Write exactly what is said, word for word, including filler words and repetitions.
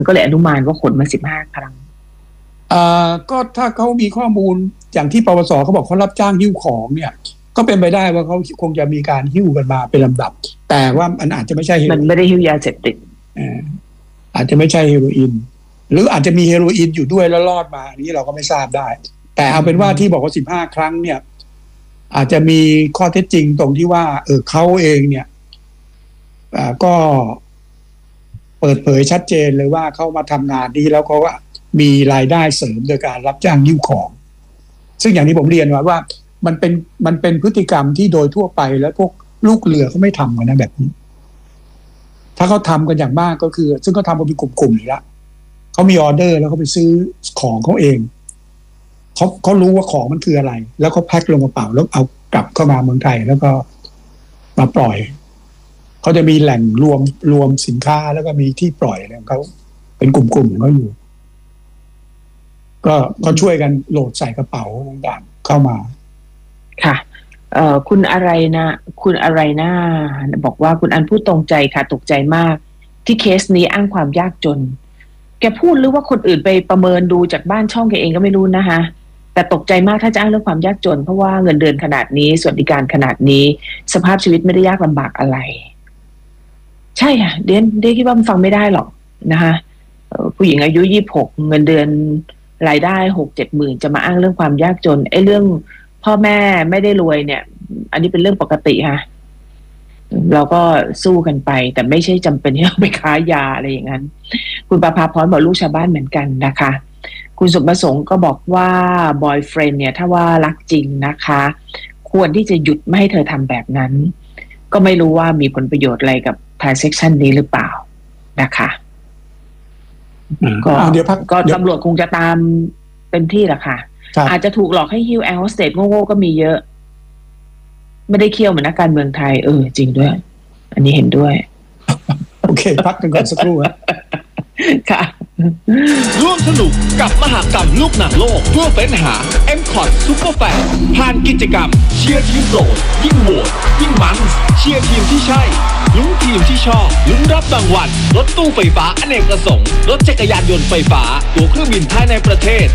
ก็เลยอนุมานว่าขนมาสิบห้าครั้งอ่าก็ถ้าเขามีข้อมูลอย่างที่ปปสเขาบอกเขารับจ้างหิ้วของเนี่ยก็เป็นไปได้ว่าเขาคงจะมีการหิ้วกันมาเป็นลำดับแต่ว่ามันอาจจะไม่ใช่มันไม่ได้หิ้วยาเสพติดอาจจะไม่ใช่เฮโรอีนหรืออาจจะมีเฮโรอีนอยู่ด้วยแล้วรอดมาอันนี้เราก็ไม่ทราบได้แต่เอาเป็นว่าที่บอกว่าสิบห้าครั้งเนี่ยอาจจะมีข้อเท็จจริงตรงที่ว่าเออเขาเองเนี่ยอ่าก็เปิดเผยชัดเจนเลยว่าเขามาทำงานนี้แล้วเขาว่ามีรายได้เสริมโดยการรับจ้างหิ้วของซึ่งอย่างที่ผมเรียนว่าว่ามันเป็นมันเป็นพฤติกรรมที่โดยทั่วไปแล้วพวกลูกเรือเขาไม่ทำกันนะแบบนี้ถ้าเขาทำกันอย่างมากก็คือซึ่งเขาทำกันเป็นกลุ่มๆอยู่แล้วเขามีออเดอร์แล้วเขาไปซื้อของเขาเองเขาเขารู้ว่าของมันคืออะไรแล้วเขาแพ็คลงกระเป๋าแล้วเอากลับเข้ามาเมืองไทยแล้วก็มาปล่อยเขาจะมีแหล่งรวมรวมสินค้าแล้วก็มีที่ปล่อยอะไรของเขาเป็นกลุ่มๆของเขาอยู่ก็ก็ช่วยกันโหลดใส่กระเป๋าต่างๆเข้ามาค่ะเอ่อคุณอะไรนะคุณอะไรนะบอกว่าคุณอันพูดตรงใจค่ะตกใจมากที่เคสนี้อ้างความยากจนแกพูดหรือว่าคนอื่นไปประเมินดูจากบ้านช่องแกเองก็ไม่รู้นะคะแต่ตกใจมากถ้าจะอ้างเรื่องความยากจนเพราะว่าเงินเดือนขนาดนี้สวัสดิการขนาดนี้สภาพชีวิตไม่ได้ยากลำบากอะไรใช่ค่ะเดนเดนคิดว่ามันฟังไม่ได้หรอกนะคะผู้หญิงอายุยี่สิบหกเงินเดือนรายได้หกเจ็ดหมื่นจะมาอ้างเรื่องความยากจนไอ้เรื่องพ่อแม่ไม่ได้รวยเนี่ยอันนี้เป็นเรื่องปกติค่ะเราก็สู้กันไปแต่ไม่ใช่จำเป็นที่ต้องไปค้ายาอะไรอย่างนั้นคุณประภาพรบอกลูกชาวบ้านเหมือนกันนะคะคุณสมประสงค์ก็บอกว่าบอยเฟรนด์เนี่ยถ้าว่ารักจริงนะคะควรที่จะหยุดไม่ให้เธอทำแบบนั้นก็ไม่รู้ว่ามีผลประโยชน์อะไรกับ transaction นี้หรือเปล่านะคะก็เดี๋ยวพักก็ตำรวจคงจะตามเต็มที่แหละค่ะอาจจะถูกหลอกให้ฮิวแอร์โฮสเตสโง่ๆก็มีเยอะไม่ได้เคี่ยวเหมือนนักการเมืองไทยเออจริงด้วยอันนี้เห็นด้วยโอเคพักกันก่อนสักครู่ครับค่ะร่วมสนุกกับมหกรรมลูกหนังโลกเพื่อเฟ้นหา เอ็ม คอท Super Fan ผ่านกิจกรรมเชียร์ทีมโปรดยิ่งโหวตยิ่งมันเชียร์ทีมที่ใช่ลุ้นทีมที่ชอบลุ้นรับรางวัลรถตู้ไฟฟ้าอเนกประสงค์รถจักรยานยนต์ไฟฟ้าตั๋วเครื่องบินภายในประเทศ